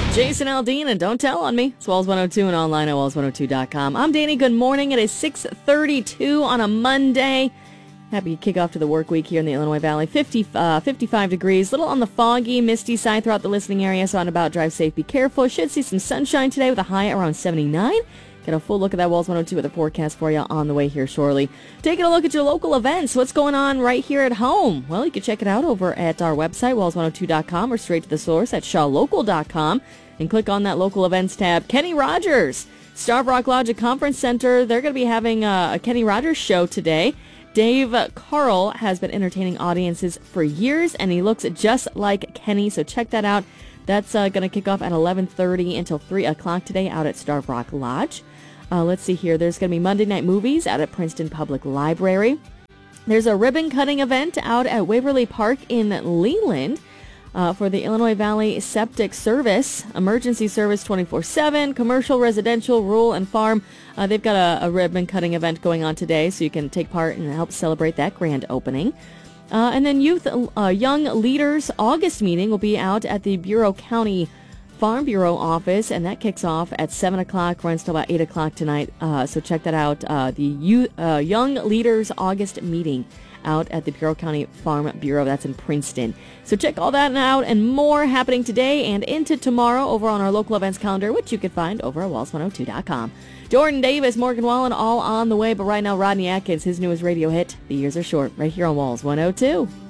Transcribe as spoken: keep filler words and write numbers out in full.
Jason Aldean and Don't Tell on Me. It's Walls one oh two and online at walls one oh two dot com. I'm Danny. Good morning. It is six thirty-two on a Monday. Happy kick off to the work week here in the Illinois Valley. fifty, uh, fifty-five degrees. Little on the foggy, misty side throughout the listening area. So on about, drive safe, be careful. Should see some sunshine today with a high around seventy-nine. Get a full look at that Walls one oh two with a forecast for you on the way here shortly. Taking a look at your local events. What's going on right here at home? Well, you can check it out over at our website, walls one oh two dot com, or straight to the source at shaw local dot com. And click on that local events tab. Kenny Rogers, Starved Rock Lodge Conference Center. They're going to be having a, a Kenny Rogers show today. Dave Carl has been entertaining audiences for years, and he looks just like Kenny, so check that out. That's uh, going to kick off at eleven thirty until three o'clock today out at Starved Rock Lodge. Uh, let's see here. There's going to be Monday Night Movies out at Princeton Public Library. There's a ribbon-cutting event out at Waverly Park in Leland. Uh, for the Illinois Valley Septic Service, emergency service twenty-four seven, commercial, residential, rural, and farm. Uh, they've got a, a ribbon-cutting event going on today, so you can take part and help celebrate that grand opening. Uh, and then Youth uh, Young Leaders August meeting will be out at the Bureau County Farm Bureau office, and that kicks off at seven o'clock, runs till about eight o'clock tonight. Uh, so check that out, uh, the Youth, uh, Young Leaders August meeting out at the Bureau County Farm Bureau. That's in Princeton. So check all that out and more happening today and into tomorrow over on our local events calendar, which you can find over at walls one oh two dot com. Jordan Davis, Morgan Wallen, all on the way. But right now, Rodney Atkins, his newest radio hit, The Years Are Short, right here on Walls one oh two.